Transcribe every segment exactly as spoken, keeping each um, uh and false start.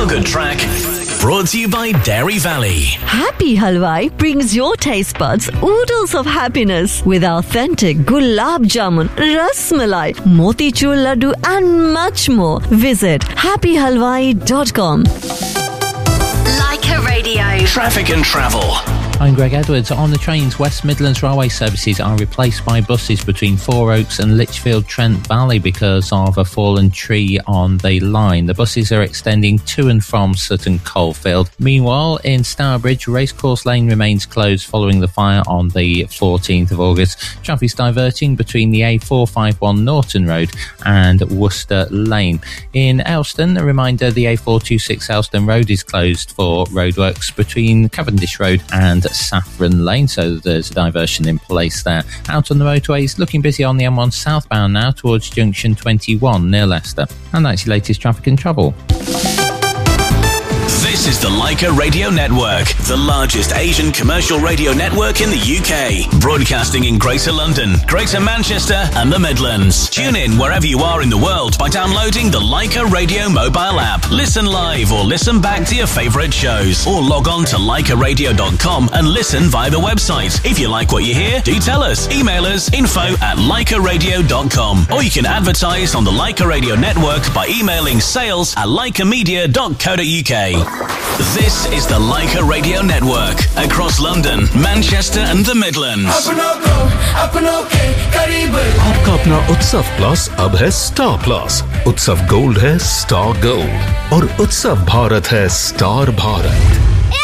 feel-good track brought to you by Dairy Valley. Happy Halwai brings your taste buds oodles of happiness with authentic gulab jamun, ras malai, motichur laddu and much more. Visit happy halwai dot com. Leica Radio. Traffic and travel. I'm Greg Edwards. On the trains, West Midlands Railway services are replaced by buses between Four Oaks and Lichfield Trent Valley because of a fallen tree on the line. The buses are extending to and from Sutton Coldfield. Meanwhile, in Stourbridge, Racecourse Lane remains closed following the fire on the fourteenth of August. Traffic's diverting between the A four fifty-one Norton Road and Worcester Lane. In Elston, a reminder, the A four twenty-six Elston Road is closed for roadworks between Cavendish Road and Saffron Lane, so there's a diversion in place there. Out on the motorways, looking busy on the M one southbound now towards junction twenty-one near Leicester. And that's your latest traffic and travel. This is the Leica Radio Network, the largest Asian commercial radio network in the U K. Broadcasting in Greater London, Greater Manchester and the Midlands. Tune in wherever you are in the world by downloading the Leica Radio mobile app. Listen live or listen back to your favourite shows. Or log on to leica radio dot com and listen via the website. If you like what you hear, do tell us. Email us info at leica radio dot com. Or you can advertise on the Leica Radio Network by emailing sales at leica media dot co dot uk. This is the Leica Radio Network across London, Manchester and the Midlands. आपका अपना उत्सव plus अब है star plus. उत्सव gold है star gold और उत्सव भारत है star Bharat.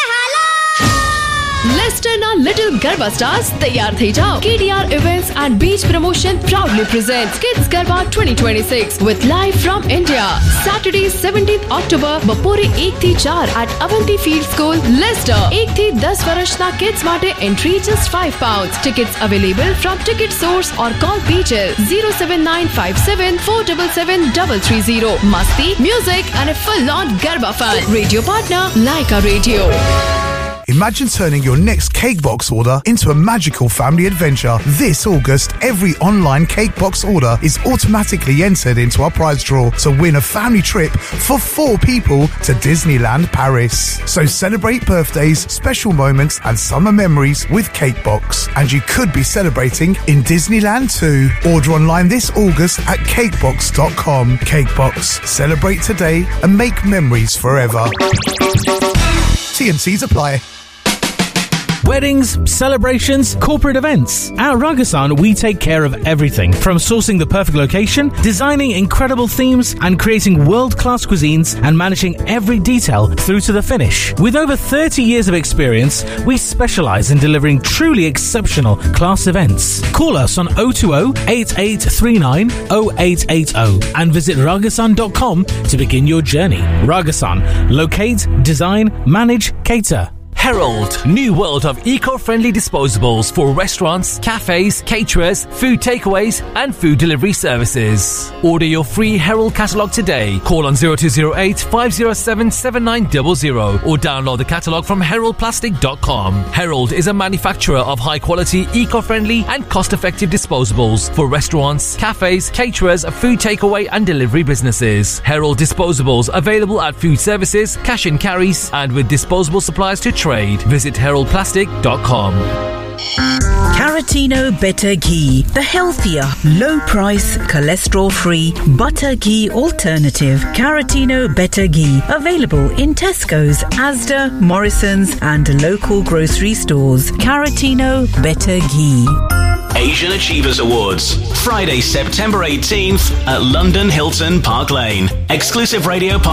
Leicester na Little Garba Stars तैयार थई जाओ. K D R Events and Beach Promotion proudly presents Kids Garba twenty twenty-six with live from India. Saturday seventeenth October બપોરે એક થી ચાર at Avanti Field School, Leicester. એક થી દસ વર્ષના kids માટે entry just five pounds. Tickets available from Ticket Source or call Peaches zero seven nine five seven four seven seven three three zero. Masti, music and a full-on Garba fun. Radio partner Leica Radio. Imagine turning your next cake box order into a magical family adventure. This August, every online cake box order is automatically entered into our prize draw to win a family trip for four people to Disneyland Paris. So celebrate birthdays, special moments and summer memories with Cakebox. And you could be celebrating in Disneyland too. Order online this August at cakebox dot com. Cakebox. Celebrate today and make memories forever. T and C's apply. Weddings, celebrations, corporate events. At Ragasan, we take care of everything from sourcing the perfect location, designing incredible themes, and creating world-class cuisines and managing every detail through to the finish. With over thirty years of experience, we specialize in delivering truly exceptional class events. Call us on oh two oh, eight eight three nine, oh eight eight oh and visit ragasan dot com to begin your journey. Ragasan. Locate, design, manage, cater. Herald, new world of eco-friendly disposables for restaurants, cafes, caterers, food takeaways and food delivery services. Order your free Herald catalogue today. Call on zero two zero eight, five zero seven, seven nine zero zero or download the catalogue from herald plastic dot com. Herald is a manufacturer of high-quality, eco-friendly and cost-effective disposables for restaurants, cafes, caterers, food takeaway and delivery businesses. Herald disposables available at food services, cash and carries and with disposable supplies to trade. Visit herald plastic dot com. Caratino Better Ghee, the healthier, low-price, cholesterol-free butter ghee alternative. Caratino Better Ghee, available in Tesco's, Asda, Morrison's and local grocery stores. Caratino Better Ghee. Asian Achievers Awards, Friday, September eighteenth at London Hilton Park Lane. Exclusive radio